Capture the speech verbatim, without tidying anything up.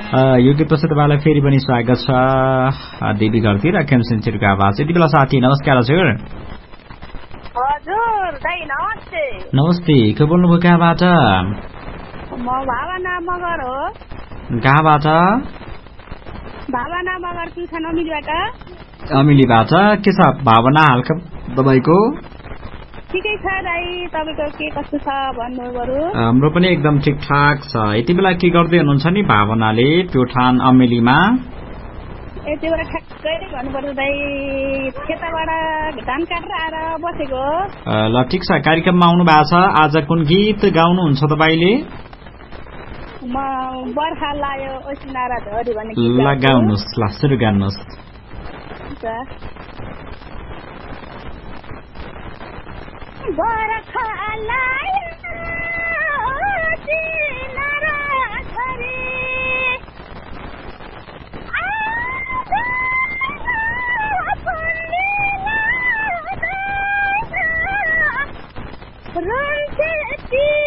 यो गीतपछि तपाईँलाई फेरि पनि स्वागत छ देवी घरतिर क्याम्सन छिरको आवाज। यति बेला साथी नमस्कार हजुर। हजुर दाइ नमस्ते। नमस्ते, को बोल्नुभयो कहाँबाट? म भावना मगर हो। कहाँबाट? भावना मगर प्युठान अमिलीबाट। अमिलीबाट। के छ भावना हालका तपाईँको? ठिकै छ दाइ, तपाईँको के कस्तो छ भन्नु बरु? हाम्रो पनि एकदम ठिकठाक छ। यति बेला के गर्दै हुनुहुन्छ नि भावनाले प्युठान अमिलीमा? यति बेला ठ्याक्कै भन्नुपर्छ दाइ, खेतबाट धान काटेर आएर बसेको। ल ठिक छ, कार्यक्रममा आउनु भएको छ। आज कुन गीत गाउनुहुन्छ तपाईँले? म बर्खा लायो ओसिनारा धरी भन्ने गीत ल गाउनुहोस्, ल सुरु गर्नुहोस्। बर्खा लायो ओसिनारा धरी रुन्चे